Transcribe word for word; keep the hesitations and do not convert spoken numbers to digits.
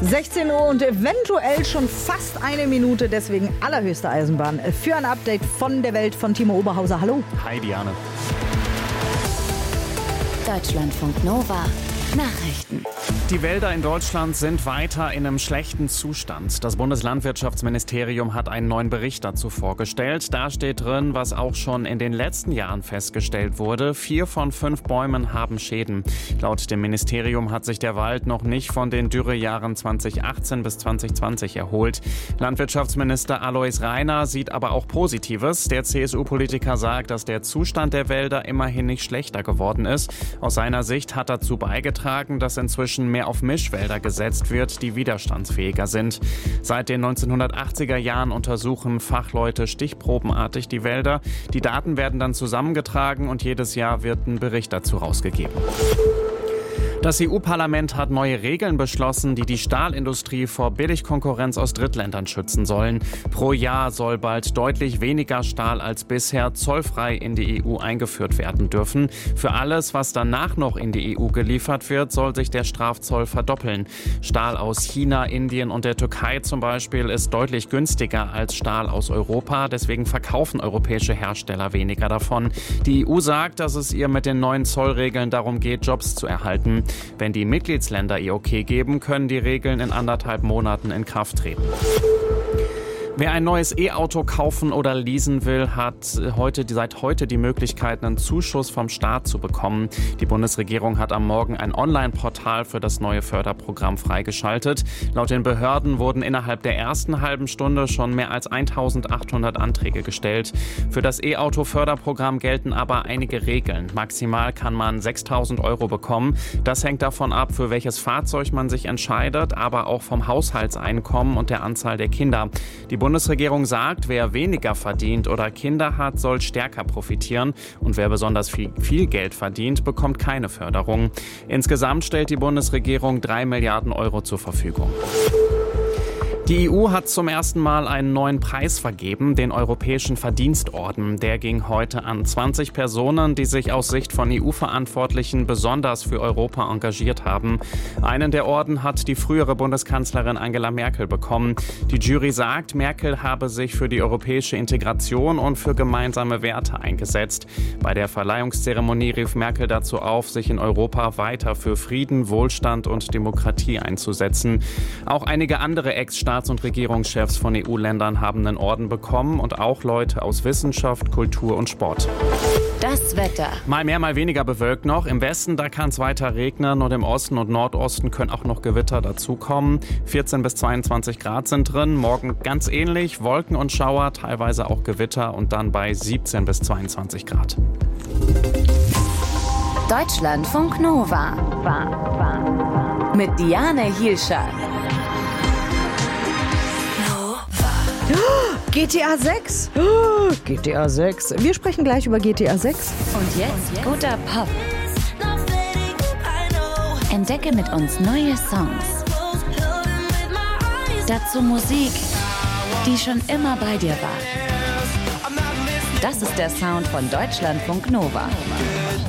sechzehn Uhr und eventuell schon fast eine Minute, deswegen allerhöchste Eisenbahn für ein Update von der Welt von Timo Oberhauser. Hallo. Hi Diane. Deutschlandfunk Nova. Nachrichten. Die Wälder in Deutschland sind weiter in einem schlechten Zustand. Das Bundeslandwirtschaftsministerium hat einen neuen Bericht dazu vorgestellt. Da steht drin, was auch schon in den letzten Jahren festgestellt wurde. Vier von fünf Bäumen haben Schäden. Laut dem Ministerium hat sich der Wald noch nicht von den Dürrejahren zweitausendachtzehn bis zweitausendzwanzig erholt. Landwirtschaftsminister Alois Rainer sieht aber auch Positives. Der C S U-Politiker sagt, dass der Zustand der Wälder immerhin nicht schlechter geworden ist. Aus seiner Sicht hat dazu beigetragen, dass inzwischen mehr auf Mischwälder gesetzt wird, die widerstandsfähiger sind. Seit den neunzehnhundertachtziger Jahren untersuchen Fachleute stichprobenartig die Wälder. Die Daten werden dann zusammengetragen und jedes Jahr wird ein Bericht dazu rausgegeben. Das E U-Parlament hat neue Regeln beschlossen, die die Stahlindustrie vor Billigkonkurrenz aus Drittländern schützen sollen. Pro Jahr soll bald deutlich weniger Stahl als bisher zollfrei in die E U eingeführt werden dürfen. Für alles, was danach noch in die E U geliefert wird, soll sich der Strafzoll verdoppeln. Stahl aus China, Indien und der Türkei zum Beispiel ist deutlich günstiger als Stahl aus Europa. Deswegen verkaufen europäische Hersteller weniger davon. Die E U sagt, dass es ihr mit den neuen Zollregeln darum geht, Jobs zu erhalten. Wenn die Mitgliedsländer ihr Okay geben, können die Regeln in anderthalb Monaten in Kraft treten. Wer ein neues E-Auto kaufen oder leasen will, hat heute, seit heute die Möglichkeit, einen Zuschuss vom Staat zu bekommen. Die Bundesregierung hat am Morgen ein Online-Portal für das neue Förderprogramm freigeschaltet. Laut den Behörden wurden innerhalb der ersten halben Stunde schon mehr als eintausendachthundert Anträge gestellt. Für das E-Auto-Förderprogramm gelten aber einige Regeln. Maximal kann man sechstausend Euro bekommen. Das hängt davon ab, für welches Fahrzeug man sich entscheidet, aber auch vom Haushaltseinkommen und der Anzahl der Kinder. Die Die Bundesregierung sagt, wer weniger verdient oder Kinder hat, soll stärker profitieren. Und wer besonders viel, viel Geld verdient, bekommt keine Förderung. Insgesamt stellt die Bundesregierung drei Milliarden Euro zur Verfügung. Die E U hat zum ersten Mal einen neuen Preis vergeben, den Europäischen Verdienstorden. Der ging heute an zwanzig Personen, die sich aus Sicht von E U-Verantwortlichen besonders für Europa engagiert haben. Einen der Orden hat die frühere Bundeskanzlerin Angela Merkel bekommen. Die Jury sagt, Merkel habe sich für die europäische Integration und für gemeinsame Werte eingesetzt. Bei der Verleihungszeremonie rief Merkel dazu auf, sich in Europa weiter für Frieden, Wohlstand und Demokratie einzusetzen. Auch einige andere Ex-Staats- und Regierungschefs von E U-Ländern haben einen Orden bekommen und auch Leute aus Wissenschaft, Kultur und Sport. Das Wetter. Mal mehr, mal weniger bewölkt noch. Im Westen, da kann es weiter regnen und im Osten und Nordosten können auch noch Gewitter dazukommen. vierzehn bis zweiundzwanzig Grad sind drin. Morgen ganz ähnlich, Wolken und Schauer, teilweise auch Gewitter und dann bei siebzehn bis zweiundzwanzig Grad. Deutschlandfunk Nova. Mit Diane Hielscher. G T A sechs. Oh, G T A sechs. Wir sprechen gleich über G T A sechs. Und jetzt guter Pop. Entdecke mit uns neue Songs. Dazu Musik, die schon immer bei dir war. Das ist der Sound von Deutschlandfunk Nova.